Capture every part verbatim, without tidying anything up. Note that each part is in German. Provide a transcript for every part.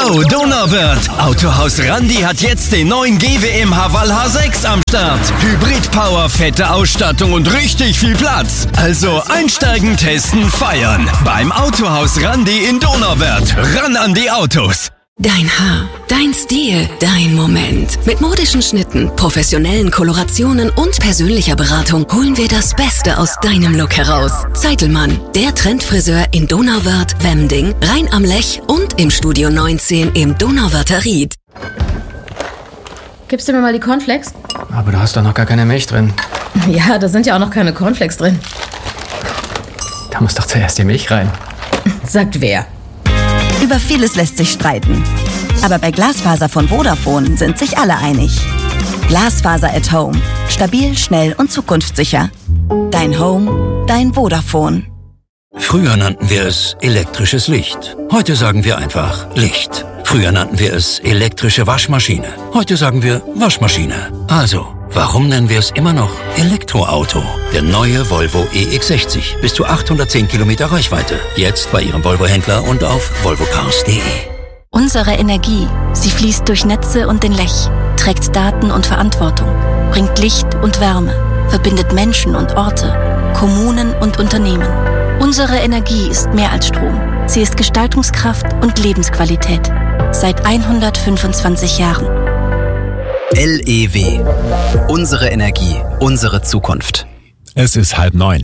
Yo, Donauwörth! Autohaus Randi hat jetzt den neuen G W M Haval H sechs am Start. Hybrid-Power, fette Ausstattung und richtig viel Platz. Also einsteigen, testen, feiern. Beim Autohaus Randi in Donauwörth. Ran an die Autos! Dein Haar, dein Stil, dein Moment. Mit modischen Schnitten, professionellen Kolorationen und persönlicher Beratung holen wir das Beste aus deinem Look heraus. Zeitelmann, der Trendfriseur in Donauwörth, Wemding, Rhein am Lech und im Studio neunzehn im Donauwörther Ried. Gibst du mir mal die Cornflakes? Aber da hast doch noch gar keine Milch drin. Ja, da sind ja auch noch keine Cornflakes drin. Da muss doch zuerst die Milch rein. Sagt wer? Über vieles lässt sich streiten. Aber bei Glasfaser von Vodafone sind sich alle einig. Glasfaser at Home. Stabil, schnell und zukunftssicher. Dein Home, dein Vodafone. Früher nannten wir es elektrisches Licht. Heute sagen wir einfach Licht. Früher nannten wir es elektrische Waschmaschine. Heute sagen wir Waschmaschine. Also, warum nennen wir es immer noch Elektroauto? Der neue Volvo E X sechzig. Bis zu achthundertzehn Kilometer Reichweite. Jetzt bei Ihrem Volvo-Händler und auf volvo cars punkt de. Unsere Energie, sie fließt durch Netze und den Lech, trägt Daten und Verantwortung, bringt Licht und Wärme, verbindet Menschen und Orte, Kommunen und Unternehmen. Unsere Energie ist mehr als Strom. Sie ist Gestaltungskraft und Lebensqualität. Seit hundertfünfundzwanzig Jahren. L E W. Unsere Energie, unsere Zukunft. Es ist halb neun.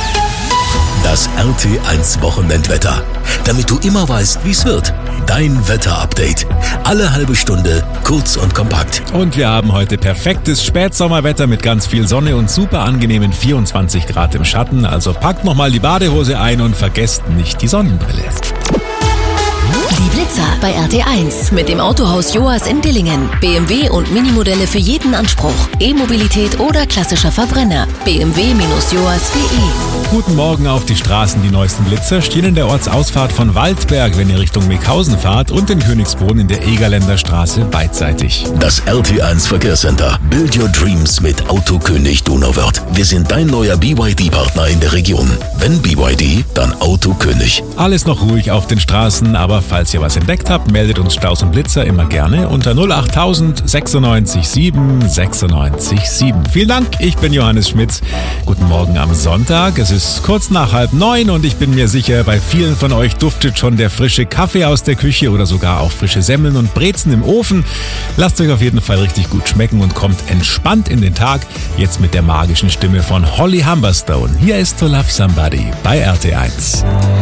Das R T eins Wochenendwetter. Damit du immer weißt, wie es wird. Dein Wetter-Update. Alle halbe Stunde, kurz und kompakt. Und wir haben heute perfektes Spätsommerwetter mit ganz viel Sonne und super angenehmen vierundzwanzig Grad im Schatten. Also packt nochmal die Badehose ein und vergesst nicht die Sonnenbrille. Die Blitzer bei R T eins mit dem Autohaus Joas in Dillingen. B M W und Minimodelle für jeden Anspruch. E-Mobilität oder klassischer Verbrenner. b m w Bindestrich joas punkt de. Guten Morgen auf die Straßen. Die neuesten Blitzer stehen in der Ortsausfahrt von Waldberg, wenn ihr Richtung Meckhausen fahrt, und in Königsbrunn in der Egerländer Straße beidseitig. Das R T eins Verkehrscenter. Build your dreams mit Autokönig Donauwörth. Wir sind dein neuer B Y D-Partner in der Region. Wenn B Y D, dann Autokönig. Alles noch ruhig auf den Straßen, aber falls ihr was entdeckt habt, meldet uns Staus und Blitzer immer gerne unter null acht tausend sechsundneunzig sieben sechsundneunzig sieben. Vielen Dank, ich bin Johannes Schmitz. Guten Morgen am Sonntag. Es ist kurz nach halb neun und ich bin mir sicher, bei vielen von euch duftet schon der frische Kaffee aus der Küche oder sogar auch frische Semmeln und Brezen im Ofen. Lasst euch auf jeden Fall richtig gut schmecken und kommt entspannt in den Tag. Jetzt mit der magischen Stimme von Holly Humberstone. Hier ist To Love Somebody bei R T eins.